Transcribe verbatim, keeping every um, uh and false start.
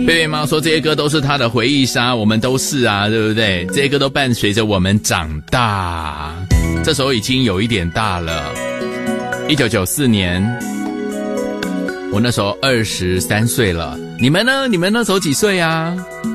贝贝猫说这些歌都是她的回忆杀，我们都是啊，对不对？这些歌都伴随着我们长大，这时候已经有一点大了。一九九四年，我那时候二十三岁了，你们呢？你们那时候几岁啊？